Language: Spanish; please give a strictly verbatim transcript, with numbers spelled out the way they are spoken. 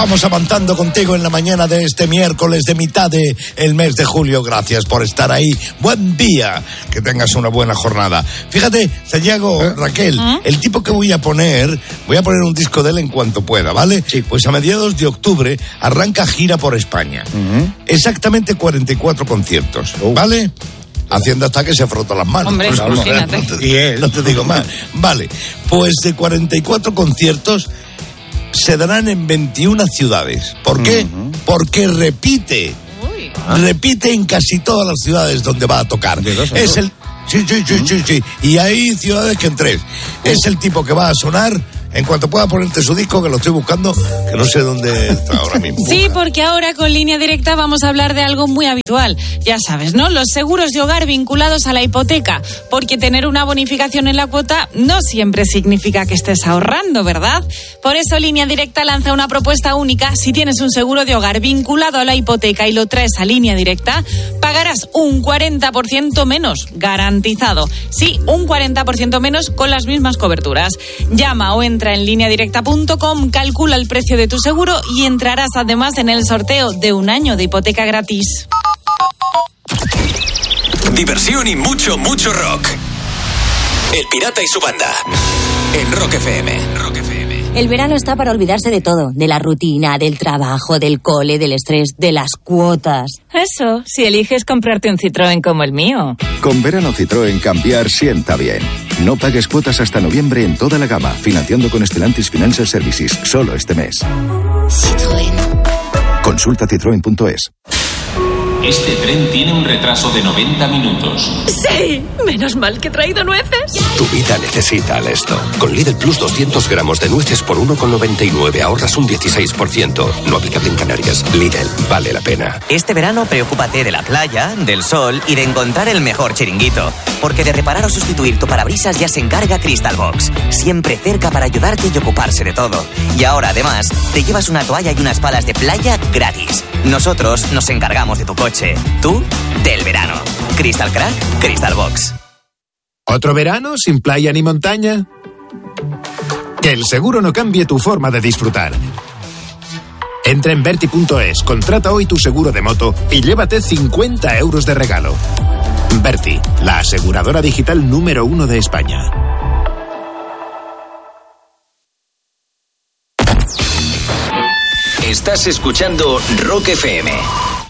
Vamos avanzando contigo en la mañana de este miércoles de mitad de el mes de julio. Gracias por estar ahí. Buen día. Que tengas una buena jornada. Fíjate, Santiago, ¿Eh? Raquel, ¿Eh? el tipo que voy a poner, voy a poner un disco de él en cuanto pueda, ¿vale? Sí. Pues a mediados de octubre arranca gira por España. Uh-huh. Exactamente cuarenta y cuatro conciertos, uh. ¿vale? Haciendo hasta que se frota las manos. Hombre, no, no, no, te, no te digo más. Vale, pues de cuarenta y cuatro conciertos se darán en veintiuna ciudades. ¿Por qué? Uh-huh. Porque repite. Uy. Repite en casi todas las ciudades donde va a tocar. Es el... Sí, sí, sí, uh-huh. sí, sí. Y hay ciudades que en tres. Uh-huh. Es el tipo que va a sonar... En cuanto pueda ponerte su disco, que lo estoy buscando, que no sé dónde está ahora mismo. Sí, porque ahora con Línea Directa vamos a hablar de algo muy habitual. Ya sabes, ¿no? Los seguros de hogar vinculados a la hipoteca. Porque tener una bonificación en la cuota no siempre significa que estés ahorrando, ¿verdad? Por eso Línea Directa lanza una propuesta única. Si tienes un seguro de hogar vinculado a la hipoteca y lo traes a Línea Directa, pagarás un cuarenta por ciento menos, garantizado. Sí, un cuarenta por ciento menos con las mismas coberturas. Llama o entra Entra en línea directa punto com, calcula el precio de tu seguro y entrarás además en el sorteo de un año de hipoteca gratis. Diversión y mucho, mucho rock. El Pirata y su banda. En Rock F M. Rock F M. El verano está para olvidarse de todo, de la rutina, del trabajo, del cole, del estrés, de las cuotas. Eso, si eliges comprarte un Citroën como el mío. Con verano Citroën cambiar sienta bien. No pagues cuotas hasta noviembre en toda la gama, financiando con Stellantis Financial Services, solo este mes. Citroën. Consulta citroen punto es. Este tren tiene un retraso de noventa minutos. ¡Sí! Menos mal que he traído nueces. Tu vida necesita Alesto. Con Lidl Plus doscientos gramos de nueces por uno con noventa y nueve ahorras un dieciséis por ciento. No aplicable en Canarias. Lidl, vale la pena. Este verano preocúpate de la playa, del sol y de encontrar el mejor chiringuito. Porque de reparar o sustituir tu parabrisas ya se encarga Crystal Box. Siempre cerca para ayudarte y ocuparse de todo. Y ahora, además, te llevas una toalla y unas palas de playa gratis. Nosotros nos encargamos de tu coche. Tú, del verano. Crystal Crack, Crystal Box. ¿Otro verano sin playa ni montaña? Que el seguro no cambie tu forma de disfrutar. Entra en Verti punto es, contrata hoy tu seguro de moto y llévate cincuenta euros de regalo. Verti, la aseguradora digital número uno de España. Estás escuchando Rock F M.